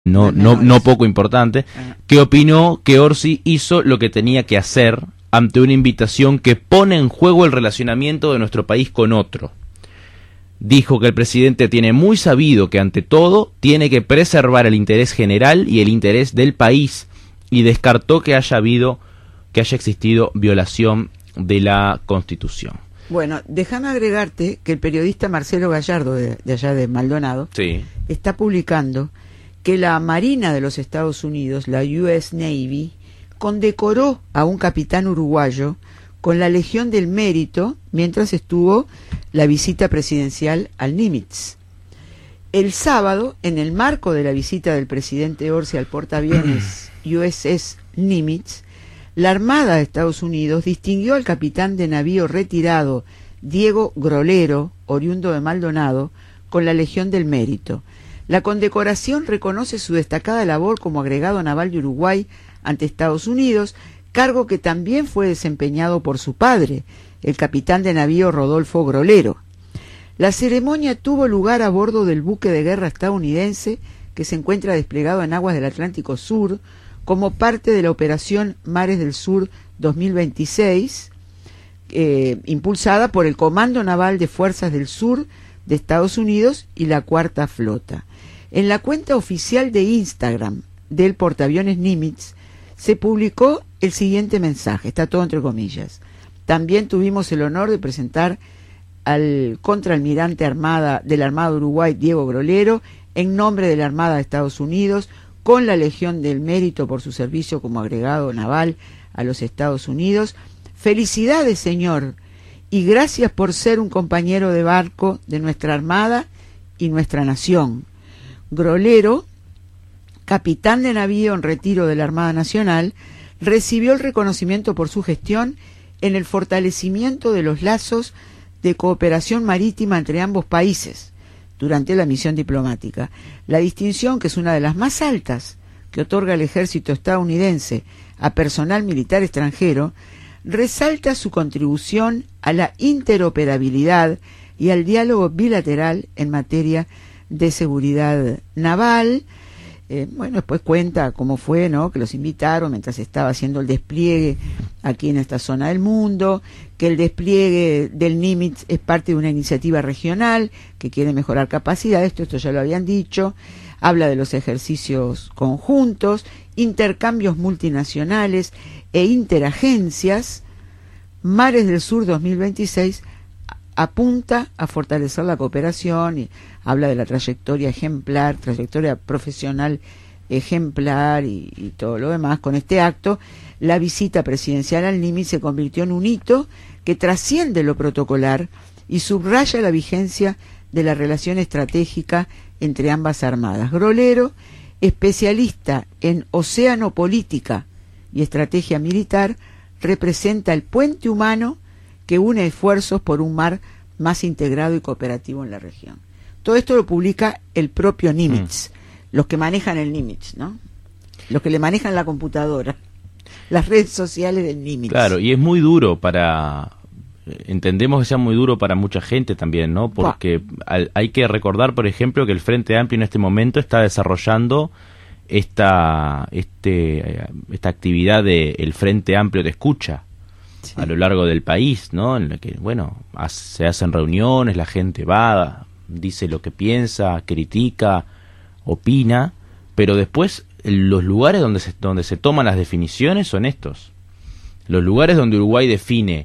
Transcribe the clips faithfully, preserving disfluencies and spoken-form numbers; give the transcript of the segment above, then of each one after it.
no, no, no poco importante, que opinó que Orsi hizo lo que tenía que hacer ante una invitación que pone en juego el relacionamiento de nuestro país con otro. Dijo que el presidente tiene muy sabido que ante todo tiene que preservar el interés general y el interés del país, y descartó que haya habido, que haya existido violación de la Constitución. Bueno, déjame agregarte que el periodista Marcelo Gallardo, de, de allá de Maldonado, sí, está publicando que la Marina de los Estados Unidos, la U S Navy, condecoró a un capitán uruguayo con la Legión del Mérito mientras estuvo la visita presidencial al Nimitz. El sábado, en el marco de la visita del presidente Orsi al portaaviones U S S Nimitz, la Armada de Estados Unidos distinguió al capitán de navío retirado Diego Grolero, oriundo de Maldonado, con la Legión del Mérito. La condecoración reconoce su destacada labor como agregado naval de Uruguay ante Estados Unidos, cargo que también fue desempeñado por su padre, el capitán de navío Rodolfo Grolero. La ceremonia tuvo lugar a bordo del buque de guerra estadounidense que se encuentra desplegado en aguas del Atlántico Sur como parte de la operación Mares del Sur dos mil veintiséis, eh, impulsada por el Comando Naval de Fuerzas del Sur de Estados Unidos y la Cuarta Flota. En la cuenta oficial de Instagram del portaaviones Nimitz se publicó el siguiente mensaje, está todo entre comillas. También tuvimos el honor de presentar al contraalmirante armada de la Armada de Uruguay, Diego Grolero, en nombre de la Armada de Estados Unidos, con la Legión del Mérito por su servicio como agregado naval a los Estados Unidos. Felicidades, señor, y gracias por ser un compañero de barco de nuestra Armada y nuestra nación. Grolero, capitán de navío en retiro de la Armada Nacional, recibió el reconocimiento por su gestión en el fortalecimiento de los lazos de cooperación marítima entre ambos países durante la misión diplomática. La distinción, que es una de las más altas que otorga el ejército estadounidense a personal militar extranjero, resalta su contribución a la interoperabilidad y al diálogo bilateral en materia de seguridad naval. Eh, bueno, después cuenta cómo fue, ¿no?, que los invitaron mientras estaba haciendo el despliegue aquí en esta zona del mundo, que el despliegue del Nimitz es parte de una iniciativa regional que quiere mejorar capacidad, esto, esto ya lo habían dicho, habla de los ejercicios conjuntos, intercambios multinacionales e interagencias. Mares del Sur dos mil veintiséis apunta a fortalecer la cooperación y habla de la trayectoria ejemplar, trayectoria profesional ejemplar y, y todo lo demás. Con este acto, la visita presidencial al Nimitz se convirtió en un hito que trasciende lo protocolar y subraya la vigencia de la relación estratégica entre ambas armadas. Grolero, especialista en oceanopolítica y estrategia militar, representa el puente humano que une esfuerzos por un mar más integrado y cooperativo en la región. Todo esto lo publica el propio Nimitz, mm. los que manejan el Nimitz, ¿no? Los que le manejan la computadora, las redes sociales del Nimitz. Claro, y es muy duro para... Entendemos que sea muy duro para mucha gente también, ¿no? Porque al, hay que recordar, por ejemplo, que el Frente Amplio en este momento está desarrollando esta, este, esta actividad de el Frente Amplio de escucha. Sí. A lo largo del país, ¿no? En la que, bueno, se hacen reuniones, la gente va, dice lo que piensa, critica, opina, pero después los lugares donde se, donde se toman las definiciones son estos. Los lugares donde Uruguay define,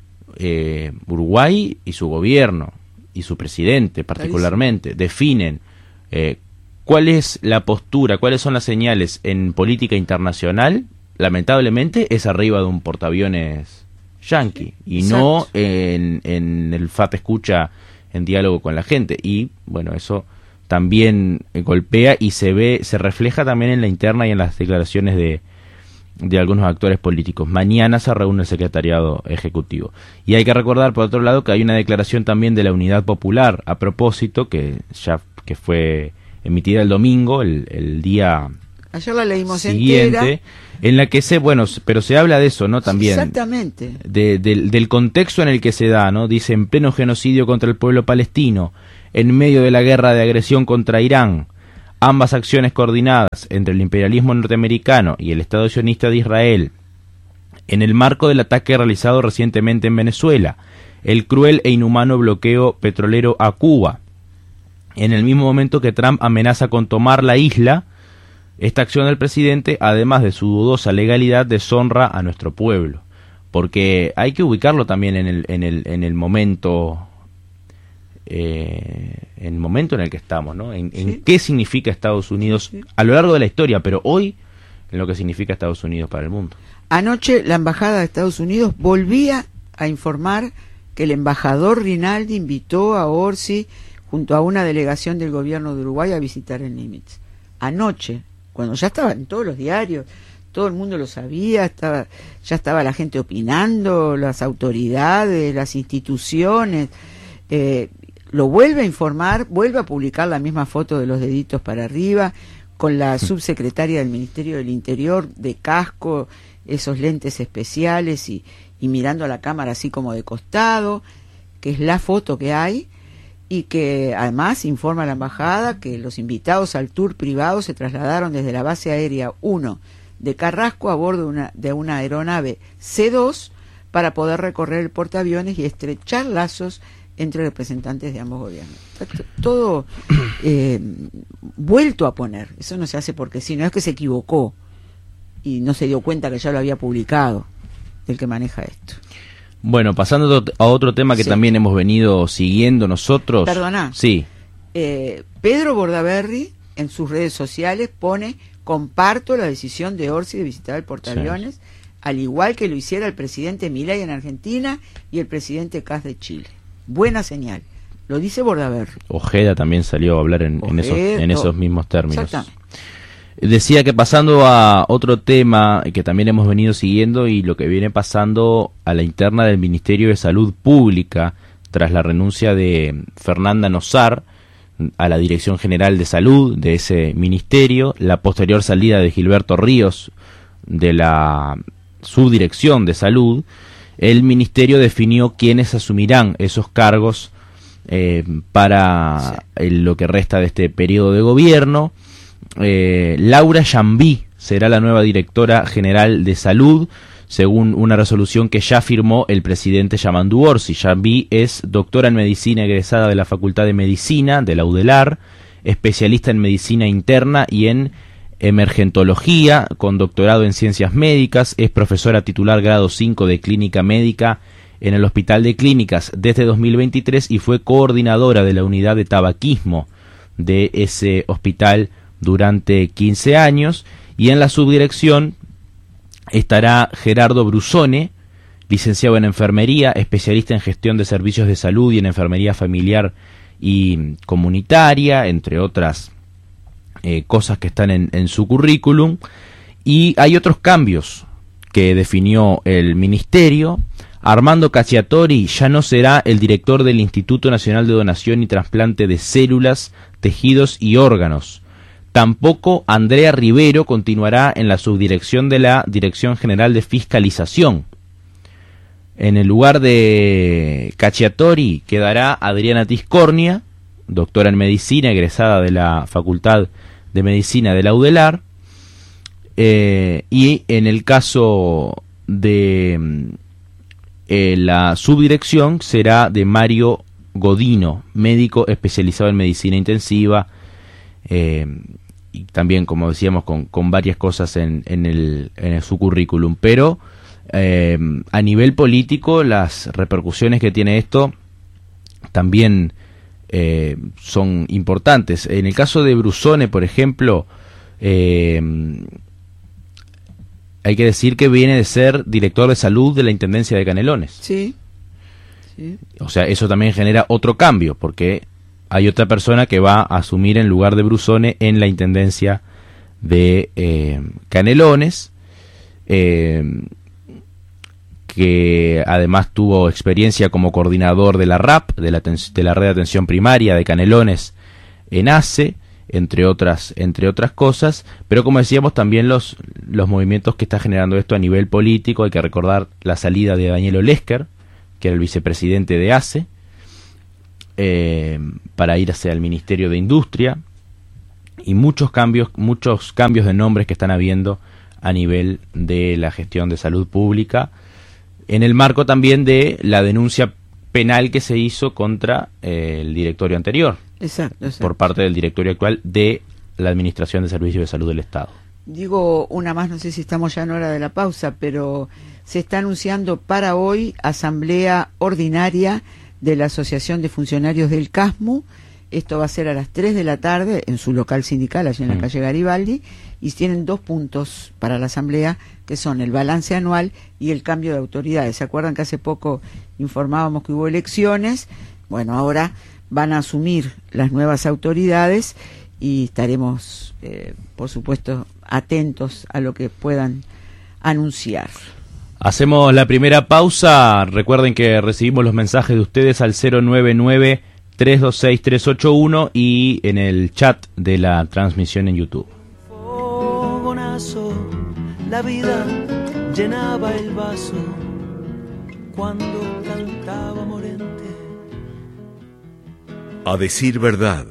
eh, Uruguay y su gobierno, y su presidente particularmente, definen eh, cuál es la postura, cuáles son las señales en política internacional, lamentablemente es arriba de un portaaviones yanqui y Exacto. no en, en el F A P escucha en diálogo con la gente. Y bueno, eso también golpea y se ve, se refleja también en la interna y en las declaraciones de, de algunos actores políticos. Mañana se reúne el secretariado ejecutivo. Y hay que recordar, por otro lado, que hay una declaración también de la Unidad Popular a propósito, que ya que fue emitida el domingo, el, el día ayer la leímos siguiente, entera, en la que se, bueno, pero se habla de eso, ¿no? También. Exactamente. De, de, del contexto en el que se da, ¿no? Dice, en pleno genocidio contra el pueblo palestino, en medio de la guerra de agresión contra Irán, Ambas acciones coordinadas entre el imperialismo norteamericano y el Estado sionista de Israel, en el marco del ataque realizado recientemente en Venezuela, el cruel e inhumano bloqueo petrolero a Cuba, en el mismo momento que Trump amenaza con tomar la isla, esta acción del presidente, además de su dudosa legalidad, deshonra a nuestro pueblo. Porque hay que ubicarlo también en el, en el, en el momento, eh, en el momento en el que estamos, ¿no? En, sí. en qué significa Estados Unidos sí. a lo largo de la historia, pero hoy en lo que significa Estados Unidos para el mundo. Anoche la embajada de Estados Unidos volvía a informar que el embajador Rinaldi invitó a Orsi junto a una delegación del gobierno de Uruguay a visitar el Nimitz. Anoche, cuando ya estaba en todos los diarios, todo el mundo lo sabía, estaba, ya estaba la gente opinando, las autoridades, las instituciones, eh, lo vuelve a informar, vuelve a publicar la misma foto de los deditos para arriba, con la subsecretaria del Ministerio del Interior de casco, esos lentes especiales y, y mirando a la cámara así como de costado, que es la foto que hay, y que además informa a la embajada que los invitados al tour privado se trasladaron desde la base aérea uno de Carrasco a bordo de una, de una aeronave C dos para poder recorrer el portaaviones y estrechar lazos entre representantes de ambos gobiernos. Todo eh, vuelto a poner. Eso no se hace porque si no es que se equivocó y no se dio cuenta que ya lo había publicado el que maneja esto. Bueno, pasando a otro tema que sí. también hemos venido siguiendo nosotros. Perdona. Sí. Eh, Pedro Bordaberry en sus redes sociales pone: comparto la decisión de Orsi de visitar el portaaviones, sí. al igual que lo hiciera el presidente Milei en Argentina y el presidente Kast de Chile. Buena señal. Lo dice Bordaberry. Ojeda también salió a hablar en, en, esos, en esos mismos términos. Exactamente. Decía que pasando a otro tema que también hemos venido siguiendo y lo que viene pasando a la interna del Ministerio de Salud Pública tras la renuncia de Fernanda Nosar a la Dirección General de Salud de ese ministerio, la posterior salida de Gilberto Ríos de la Subdirección de Salud, el ministerio definió quiénes asumirán esos cargos eh, para sí. el, lo que resta de este periodo de gobierno. Eh, Laura Jambí será la nueva directora general de salud, según una resolución que ya firmó el presidente Yamandu Orsi. Jambí es doctora en medicina egresada de la Facultad de Medicina de la UDELAR, especialista en medicina interna y en emergentología, con doctorado en ciencias médicas, es profesora titular grado cinco de clínica médica en el Hospital de Clínicas desde dos mil veintitrés y fue coordinadora de la unidad de tabaquismo de ese hospital durante quince años, y en la subdirección estará Gerardo Brusone, licenciado en enfermería, especialista en gestión de servicios de salud y en enfermería familiar y comunitaria, entre otras eh, cosas que están en, en su currículum. Y hay otros cambios que definió el ministerio. Armando Cacciatori ya no será el director del Instituto Nacional de Donación y Trasplante de Células, Tejidos y Órganos. Tampoco Andrea Rivero continuará en la subdirección de la Dirección General de Fiscalización. En el lugar de Cacciatori quedará Adriana Tiscornia, doctora en medicina, egresada de la Facultad de Medicina de la UDELAR. Eh, y en el caso de eh, la subdirección será de Mario Godino, médico especializado en medicina intensiva, eh, y también, como decíamos, con, con varias cosas en, en, el, en el, su currículum. Pero eh, a nivel político, las repercusiones que tiene esto también eh, son importantes. En el caso de Brusone, por ejemplo, eh, hay que decir que viene de ser director de salud de la Intendencia de Canelones. Sí. sí. O sea, eso también genera otro cambio, porque hay otra persona que va a asumir en lugar de Brusone en la Intendencia de eh, Canelones, eh, que además tuvo experiencia como coordinador de la R A P, de la, de la Red de Atención Primaria de Canelones en ACE, entre otras, entre otras cosas. Pero como decíamos, también los, los movimientos que está generando esto a nivel político. Hay que recordar la salida de Daniel Olesker, que era el vicepresidente de ACE, Eh, para ir hacia el Ministerio de Industria, y muchos cambios, muchos cambios de nombres que están habiendo a nivel de la gestión de salud pública, en el marco también de la denuncia penal que se hizo contra eh, el directorio anterior, exacto, exacto. por parte del directorio actual de la Administración de Servicios de Salud del Estado. Digo una más, no sé si estamos ya en hora de la pausa, pero se está anunciando para hoy asamblea ordinaria de la Asociación de Funcionarios del CASMU. Esto va a ser a las tres de la tarde en su local sindical, allí en la mm. calle Garibaldi, y tienen dos puntos para la asamblea, que son el balance anual y el cambio de autoridades. ¿Se acuerdan que hace poco informábamos que hubo elecciones? Bueno, ahora van a asumir las nuevas autoridades y estaremos, eh, por supuesto, atentos a lo que puedan anunciar. Hacemos la primera pausa. Recuerden que recibimos los mensajes de ustedes al cero nueve nueve, tres dos seis, tres ocho uno y en el chat de la transmisión en YouTube. Fogonazo, la vida llenaba el vaso cuando cantaba Morente. A decir verdad.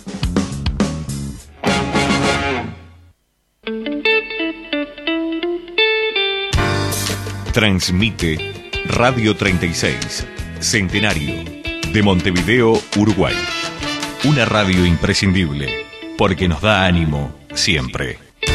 Transmite Radio treinta y seis, Centenario, de Montevideo, Uruguay. Una radio imprescindible, porque nos da ánimo siempre.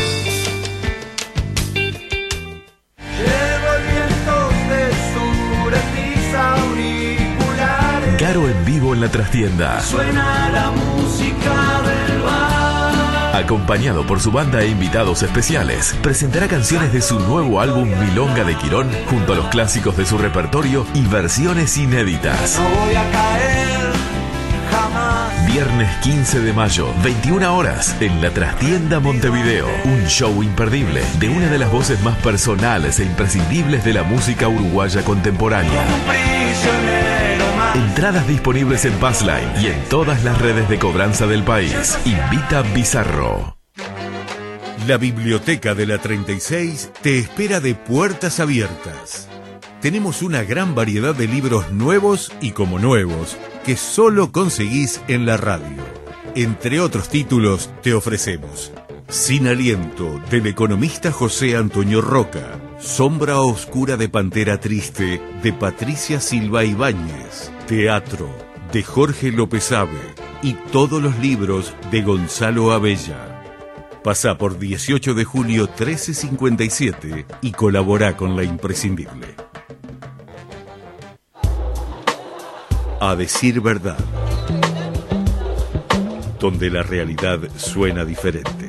Garo en vivo en la trastienda. Suena la música del bar. Acompañado por su banda e invitados especiales, presentará canciones de su nuevo álbum Milonga de Quirón, junto a los clásicos de su repertorio y versiones inéditas. No voy a caer jamás. Viernes quince de mayo, veintiuna horas, en la Trastienda Montevideo. Un show imperdible de una de las voces más personales e imprescindibles de la música uruguaya contemporánea. Entradas disponibles en Passline y en todas las redes de cobranza del país. Invita Bizarro. La biblioteca de la treinta y seis te espera de puertas abiertas. Tenemos una gran variedad de libros nuevos y como nuevos que solo conseguís en la radio. Entre otros títulos te ofrecemos Sin Aliento, del economista José Antonio Roca. Sombra Oscura de Pantera Triste, de Patricia Silva Ibáñez. Teatro, de Jorge López Ave. Y todos los libros de Gonzalo Abella. Pasa por dieciocho de julio trece cincuenta y siete y colabora con La Imprescindible. A decir verdad, donde la realidad suena diferente.